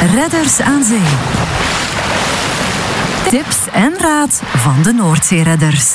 Redders aan Zee. Tips en raad van de Noordzeeredders.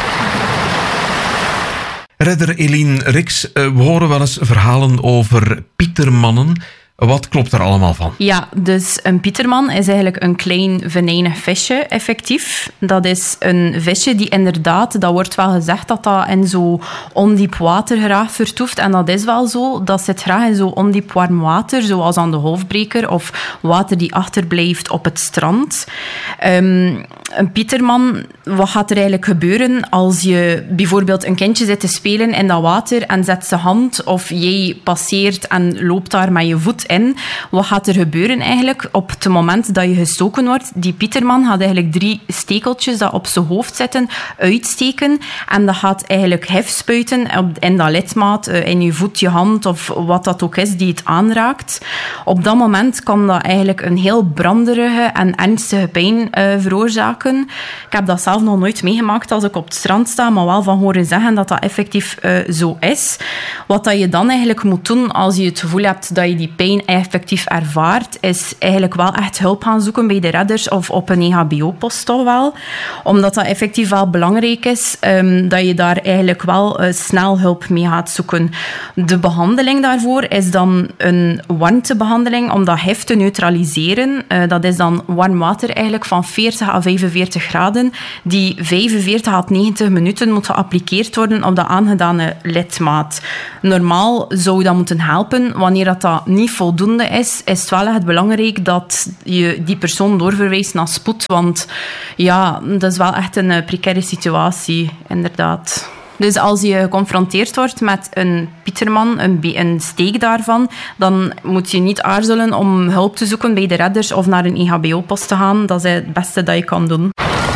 Redder Eline Rix, we horen wel eens verhalen over pietermannen. Wat klopt er allemaal van? Ja, dus een pieterman is eigenlijk een klein venijnig visje, effectief. Dat is een visje die inderdaad, dat wordt wel gezegd dat dat in zo ondiep water graag vertoeft. En dat is wel zo. Dat zit graag in zo ondiep warm water, zoals aan de Golfbreker, of water die achterblijft op het strand. Een pieterman, wat gaat er eigenlijk gebeuren als je bijvoorbeeld een kindje zit te spelen in dat water en zet zijn hand of jij passeert en loopt daar met je voet in? Wat gaat er gebeuren eigenlijk op het moment dat je gestoken wordt? Die pieterman gaat eigenlijk 3 stekeltjes dat op zijn hoofd zitten uitsteken en dat gaat eigenlijk gif spuiten in dat lidmaat, in je voet, je hand of wat dat ook is die het aanraakt. Op dat moment kan dat eigenlijk een heel branderige en ernstige pijn veroorzaken. Ik heb dat zelf nog nooit meegemaakt als ik op het strand sta, maar wel van horen zeggen dat dat effectief zo is. Wat dat je dan eigenlijk moet doen als je het gevoel hebt dat je die pijn effectief ervaart, is eigenlijk wel echt hulp gaan zoeken bij de redders of op een EHBO-post toch wel. Omdat dat effectief wel belangrijk is dat je daar eigenlijk wel snel hulp mee gaat zoeken. De behandeling daarvoor is dan een warmtebehandeling om dat gif te neutraliseren. Dat is dan warm water eigenlijk van 40 à 45 graden, die 45 à 90 minuten moet geappliqueerd worden op de aangedane lidmaat. Normaal zou dat moeten helpen. Wanneer dat niet voldoende is het wel echt belangrijk dat je die persoon doorverwijst naar spoed, want ja, dat is wel echt een precaire situatie, inderdaad. Dus als je geconfronteerd wordt met een pieterman, een steek daarvan, dan moet je niet aarzelen om hulp te zoeken bij de redders of naar een EHBO-post te gaan. Dat is het beste dat je kan doen.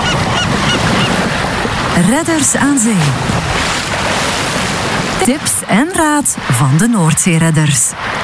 Redders aan Zee. Tips en raad van de Noordzeeredders.